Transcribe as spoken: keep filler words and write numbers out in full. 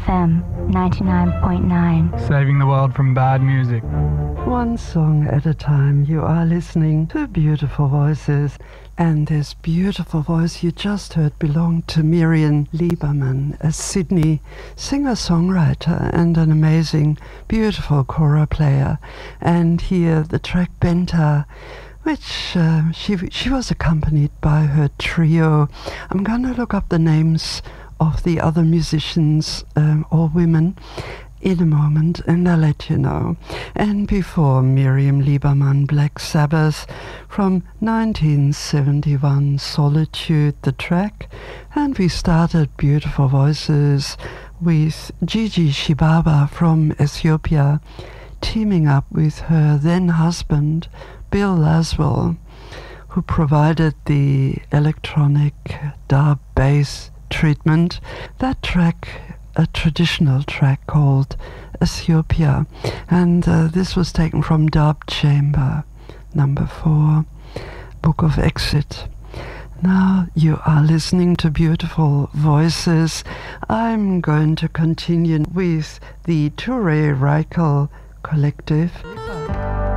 F M ninety-nine point nine. Saving the world from bad music. One song at a time. You are listening to Beautiful Voices, and this beautiful voice you just heard belonged to Miriam Lieberman, a Sydney singer-songwriter and an amazing, beautiful kora player. And here the track Benta, which uh, she she was accompanied by her trio. I'm going to look up the names of the other musicians, um, all women, in a moment, and I'll let you know. And before Miriam Lieberman, Black Sabbath from nineteen seventy-one, Solitude, the track. And we started Beautiful Voices with Gigi Shibaba from Ethiopia, teaming up with her then husband, Bill Laswell, who provided the electronic dub bass treatment. That track, a traditional track called Ethiopia, and uh, this was taken from Dub Chamber number four, Book of Exit. Now you are listening to Beautiful Voices. I'm going to continue with the Ture Reichel Collective.